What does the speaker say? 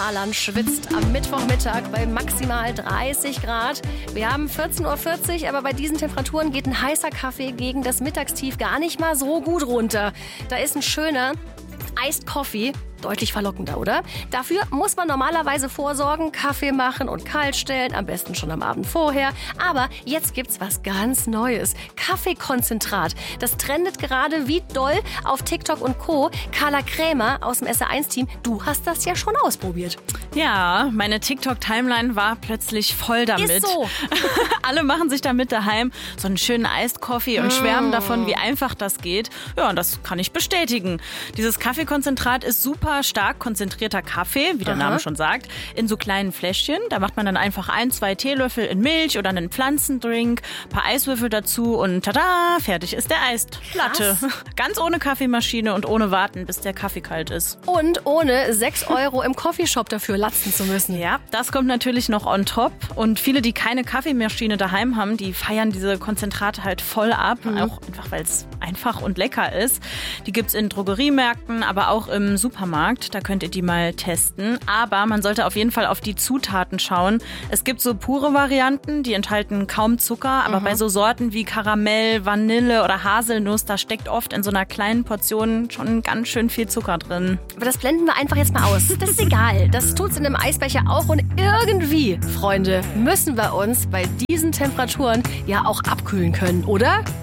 Alan schwitzt am Mittwochmittag bei maximal 30 Grad. Wir haben 14.40 Uhr, aber bei diesen Temperaturen geht ein heißer Kaffee gegen das Mittagstief gar nicht mal so gut runter. Da ist ein schöner Iced Coffee. Deutlich verlockender, oder? Dafür muss man normalerweise vorsorgen, Kaffee machen und kalt stellen, am besten schon am Abend vorher. Aber jetzt gibt's was ganz Neues. Kaffeekonzentrat. Das trendet gerade wie doll auf TikTok und Co. Carla Krämer aus dem SR1-Team, du hast das ja schon ausprobiert. Ja, meine TikTok-Timeline war plötzlich voll damit. Ist so. Alle machen sich damit daheim so einen schönen Iced Coffee und schwärmen davon, wie einfach das geht. Ja, und das kann ich bestätigen. Dieses Kaffeekonzentrat ist super stark konzentrierter Kaffee, wie der Name schon sagt, in so kleinen Fläschchen. Da macht man dann einfach 1-2 Teelöffel in Milch oder einen Pflanzendrink, ein paar Eiswürfel dazu und tada, fertig ist der Eis. Latte. Ganz ohne Kaffeemaschine und ohne warten, bis der Kaffee kalt ist. Und ohne 6 Euro im Coffeeshop dafür latzen zu müssen. Ja, das kommt natürlich noch on top. Und viele, die keine Kaffeemaschine daheim haben, die feiern diese Konzentrate halt voll ab. Auch einfach, weil es einfach und lecker ist. Die gibt's in Drogeriemärkten, aber auch im Supermarkt. Da könnt ihr die mal testen. Aber man sollte auf jeden Fall auf die Zutaten schauen. Es gibt so pure Varianten, die enthalten kaum Zucker. Aber bei so Sorten wie Karamell, Vanille oder Haselnuss, da steckt oft in so einer kleinen Portion schon ganz schön viel Zucker drin. Aber das blenden wir einfach jetzt mal aus. Das ist egal. Das tut's in einem Eisbecher auch. Und irgendwie, Freunde, müssen wir uns bei diesen Temperaturen ja auch abkühlen können, oder?